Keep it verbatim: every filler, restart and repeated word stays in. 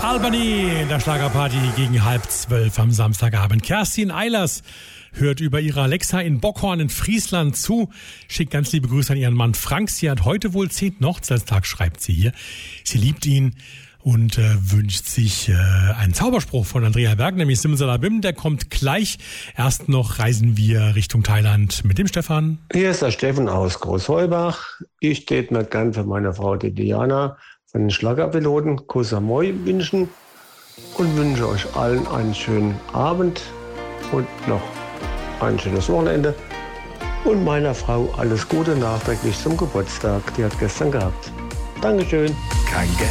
Albany in der Schlagerparty gegen halb zwölf am Samstagabend. Kerstin Eilers hört über ihre Alexa in Bockhorn in Friesland zu. Schickt ganz liebe Grüße an ihren Mann Frank. Sie hat heute wohl zehnten Hochzeitstag, schreibt sie hier. Sie liebt ihn und äh, wünscht sich äh, einen Zauberspruch von Andrea Berg, nämlich Simsalabim. Der kommt gleich. Erst noch reisen wir Richtung Thailand mit dem Stefan. Hier ist der Steffen aus Großheubach. Ich tät mir gern für meine Frau, die Diana, von den Schlagerpiloten Kuss Amoi wünschen und wünsche euch allen einen schönen Abend und noch ein schönes Wochenende. Und meiner Frau alles Gute nachträglich zum Geburtstag. Die hat gestern gehabt. Dankeschön. Kein Geld.